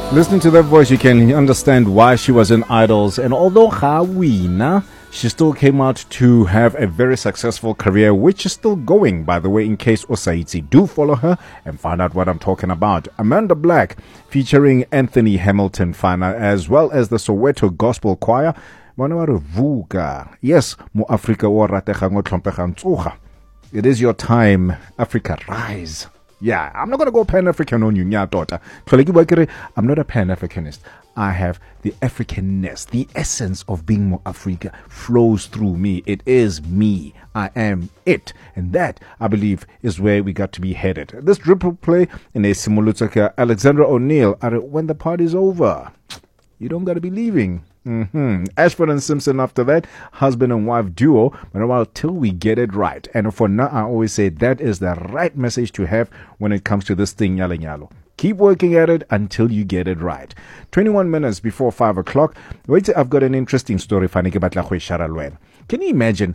Listening to that voice, you can understand why she was in Idols. And although Hawina, she still came out to have a very successful career, which is still going, by the way, in case Osaitsi. Do follow her and find out what I'm talking about. Amanda Black, featuring Anthony Hamilton Fana, as well as the Soweto Gospel Choir. Yes, Mo Africa o ratega ngo tlhompegang tsoga. It is your time, Africa, rise. Yeah, I'm not going to go Pan-African on you, daughter. I'm not a Pan-Africanist. I have the Africanness. The essence of being more Africa flows through me. It is me. I am it. And that, I believe, is where we got to be headed. This triple play in a Simulutsaka, Alexandra O'Neill, when the party's over. You don't got to be leaving. Ashford and Simpson after that, husband and wife duo, but a while till we get it right. And for now, I always say that is the right message to have when it comes to this thing, Yalo Nyalo. Keep working at it until you get it right. 21 minutes before 5 o'clock. Wait, I've got an interesting story. Can you imagine,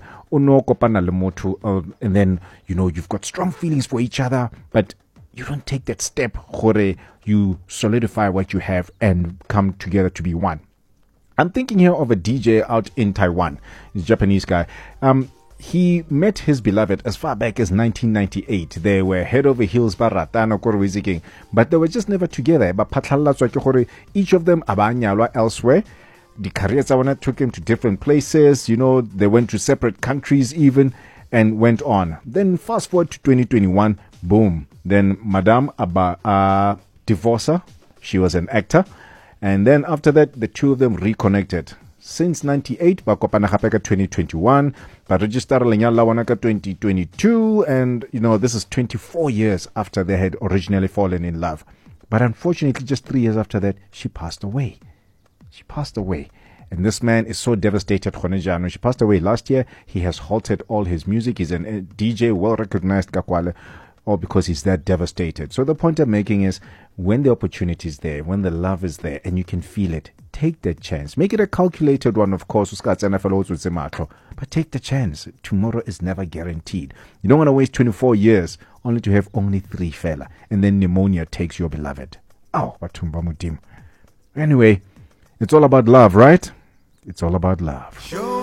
and then, you've got strong feelings for each other, but you don't take that step, you solidify what you have and come together to be one. I'm thinking here of a DJ out in Taiwan. He's a Japanese guy. He met his beloved as far back as 1998. They were head over heels, but they were just never together. Each of them elsewhere. The careers took him to different places. They went to separate countries even and went on. Then fast forward to 2021, boom. Then Madame divorced her. She was an actor. And then after that, the two of them reconnected. Since 98, bakopana hapeka 2021, but registered lenyala wanaka 2022, and this is 24 years after they had originally fallen in love. But unfortunately, just 3 years after that, she passed away. And this man is so devastated. She passed away last year. He has halted all his music. He's a DJ, well recognized Kakwale. Or because he's that devastated. So the point I'm making is, when the opportunity is there, when the love is there, and you can feel it, take that chance. Make it a calculated one, of course, but take the chance. Tomorrow is never guaranteed. You don't want to waste 24 years only to have only 3 fella, and then pneumonia takes your beloved. Oh, Watumba Mutim. Anyway, it's all about love, right? It's all about love.